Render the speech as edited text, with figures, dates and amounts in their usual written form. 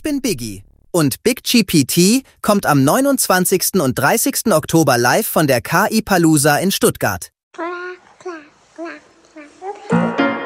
bin Biggie und BigGPT kommt am 29. und 30. Oktober live von der KI Palooza in Stuttgart.